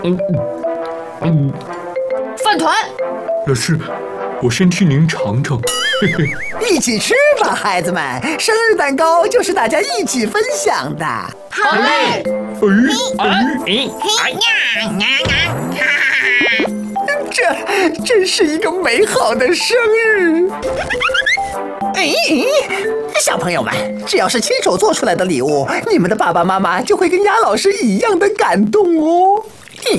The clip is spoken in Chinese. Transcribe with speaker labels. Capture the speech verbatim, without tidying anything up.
Speaker 1: 嗯嗯，
Speaker 2: 饭团。
Speaker 1: 老师，我先替您尝尝。嘿嘿，
Speaker 3: 一起吃吧，孩子们！生日蛋糕就是大家一起分享的。
Speaker 2: 好嘞！
Speaker 1: 哎哎
Speaker 3: 哎，这真是一个美好的生日。哎，小朋友们，只要是亲手做出来的礼物，你们的爸爸妈妈就会跟鸭老师一样的感动哦。